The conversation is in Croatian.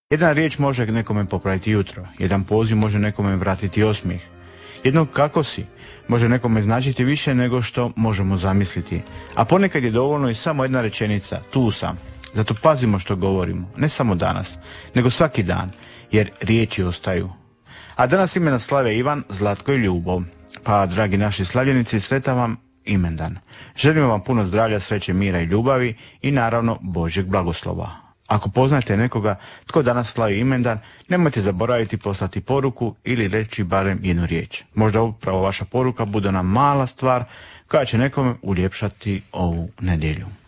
Jedna riječ može nekome popraviti jutro, jedan poziv može nekome vratiti osmijeh. Jedno kako si može nekome značiti više nego što možemo zamisliti, a ponekad je dovoljno i samo jedna rečenica, tu sam. Zato pazimo što govorimo, ne samo danas, nego svaki dan, jer riječi ostaju. A danas imena slave Ivan, Zlatko i Ljubo. Pa, dragi naši slavljenici, sretan vam imendan. Želimo vam puno zdravlja, sreće, mira i ljubavi i naravno Božjeg blagoslova. Ako poznate nekoga tko danas slavi imendan, nemojte zaboraviti poslati poruku ili reći barem jednu riječ. Možda upravo vaša poruka bude ona mala stvar koja će nekome uljepšati ovu nedjelju.